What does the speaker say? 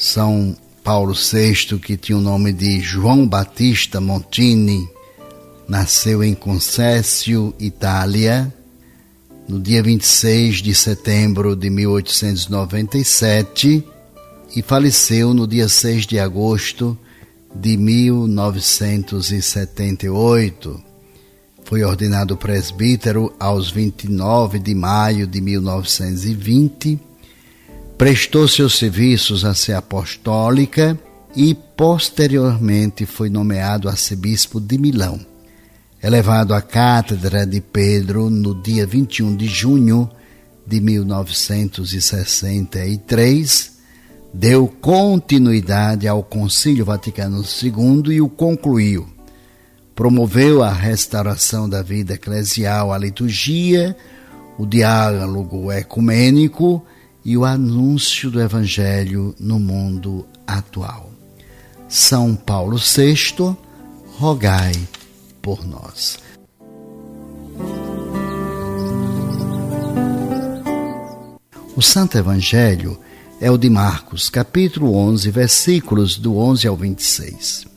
São Paulo VI, que tinha o nome de João Battista Montini, nasceu em Concessio, Itália, no dia 26 de setembro de 1897 e faleceu no dia 6 de agosto de 1978. Foi ordenado presbítero aos 29 de maio de 1920, prestou seus serviços à Sé Apostólica e posteriormente foi nomeado arcebispo de Milão. Elevado à Cátedra de Pedro no dia 21 de junho de 1963, deu continuidade ao Concílio Vaticano II e o concluiu. Promoveu a restauração da vida eclesial, a liturgia, o diálogo ecumênico e o anúncio do Evangelho no mundo atual. São Paulo VI, rogai por nós. O Santo Evangelho é o de Marcos, capítulo 11, versículos do 11 ao 26.